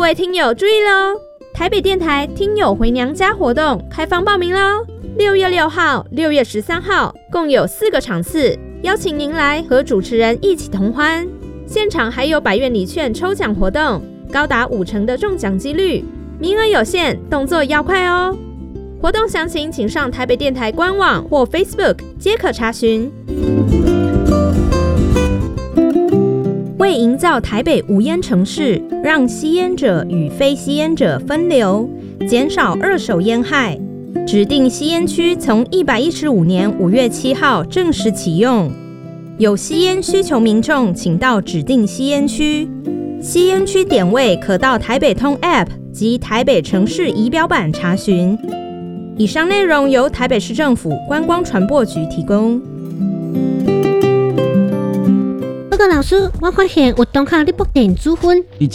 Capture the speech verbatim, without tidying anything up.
位听友注意喽！台北电台听友回娘家活动开放报名喽！六月六号、六月十三号共有四个场次，邀请您来和主持人一起同欢。现场还有百元礼券抽奖活动，高达五成的中奖几率，名额有限，动作要快哦！活动详情请上台北电台官网或 Facebook 皆可查询。为营造台北无烟城市，让吸烟者与非吸烟者分流，减少二手烟害，指定吸烟区从一百一十五年五月七号正式启用。有吸烟需求民众，请到指定吸烟区。吸烟区点位可到台北通 App 及台北城市仪表板查询。以上内容由台北市政府观光传播局提供。 报告老师，我发现有同学咧报电子烟。